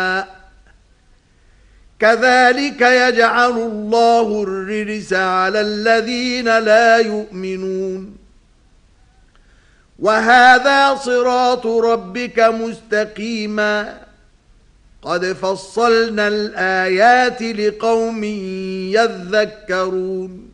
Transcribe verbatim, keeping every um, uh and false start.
كذلك يجعل الله الرجس على الذين لا يؤمنون وهذا صراط ربك مستقيما قد فصلنا الآيات لقوم يذكرون